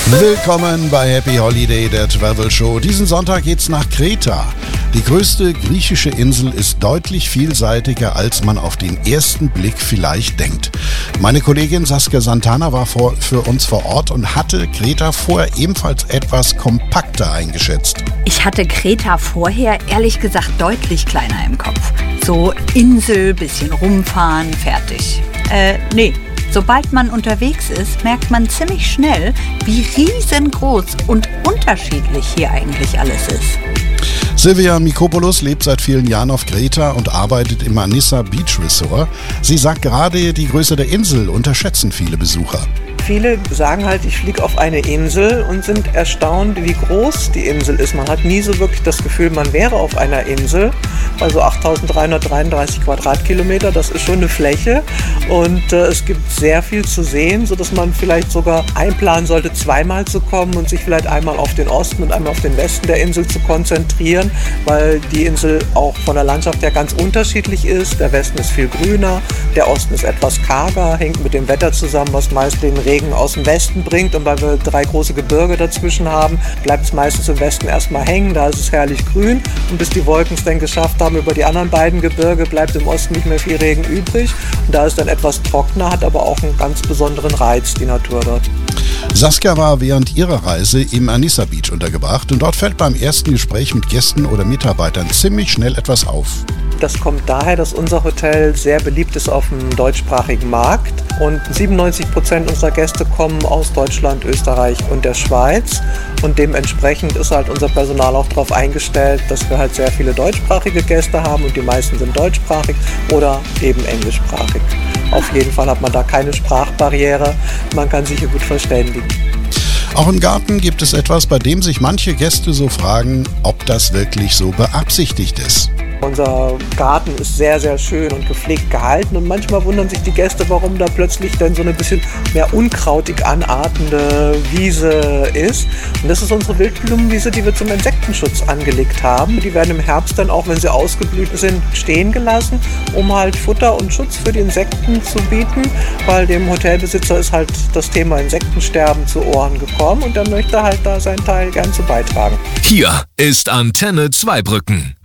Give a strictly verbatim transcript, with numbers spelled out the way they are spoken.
Willkommen bei Happy Holiday, der Travel Show. Diesen Sonntag geht's nach Kreta. Die größte griechische Insel ist deutlich vielseitiger, als man auf den ersten Blick vielleicht denkt. Meine Kollegin Saskia Santana war vor, für uns vor Ort und hatte Kreta vorher ebenfalls etwas kompakter eingeschätzt. Ich hatte Kreta vorher ehrlich gesagt deutlich kleiner im Kopf. So Insel, bisschen rumfahren, fertig. Äh, nee. Sobald man unterwegs ist, merkt man ziemlich schnell, wie riesengroß und unterschiedlich hier eigentlich alles ist. Silvia Mikopoulos lebt seit vielen Jahren auf Kreta und arbeitet im Anissa Beach Resort. Sie sagt, gerade die Größe der Insel unterschätzen viele Besucher. Viele sagen halt, ich fliege auf eine Insel und sind erstaunt, wie groß die Insel ist. Man hat nie so wirklich das Gefühl, man wäre auf einer Insel. Also achttausenddreihundertdreiunddreißig Quadratkilometer, das ist schon eine Fläche. Und äh, es gibt sehr viel zu sehen, sodass man vielleicht sogar einplanen sollte, zweimal zu kommen und sich vielleicht einmal auf den Osten und einmal auf den Westen der Insel zu konzentrieren, weil die Insel auch von der Landschaft her ganz unterschiedlich ist. Der Westen ist viel grüner, der Osten ist etwas karger, hängt mit dem Wetter zusammen, was meist den Regen aus dem Westen bringt, und weil wir drei große Gebirge dazwischen haben, bleibt es meistens im Westen erstmal hängen, da ist es herrlich grün, und bis die Wolken es dann geschafft haben über die anderen beiden Gebirge, bleibt im Osten nicht mehr viel Regen übrig, und da ist dann etwas trockener, hat aber auch einen ganz besonderen Reiz, die Natur dort. Saskia war während ihrer Reise im Anissa Beach untergebracht, und dort fällt beim ersten Gespräch mit Gästen oder Mitarbeitern ziemlich schnell etwas auf. Das kommt daher, dass unser Hotel sehr beliebt ist auf dem deutschsprachigen Markt, und siebenundneunzig Prozent unserer Gäste kommen aus Deutschland, Österreich und der Schweiz, und dementsprechend ist halt unser Personal auch darauf eingestellt, dass wir halt sehr viele deutschsprachige Gäste haben, und die meisten sind deutschsprachig oder eben englischsprachig. Auf jeden Fall hat man da keine Sprachbarriere, man kann sich hier gut verständigen. Auch im Garten gibt es etwas, bei dem sich manche Gäste so fragen, ob das wirklich so beabsichtigt ist. Unser Garten ist sehr, sehr schön und gepflegt gehalten, und manchmal wundern sich die Gäste, warum da plötzlich dann so eine bisschen mehr unkrautig anartende Wiese ist. Und das ist unsere Wildblumenwiese, die wir zum Insektenschutz angelegt haben. Die werden im Herbst dann, auch wenn sie ausgeblüht sind, stehen gelassen, um halt Futter und Schutz für die Insekten zu bieten, weil dem Hotelbesitzer ist halt das Thema Insektensterben zu Ohren gekommen, und er möchte halt da seinen Teil gern zu beitragen. Hier ist Antenne Zweibrücken.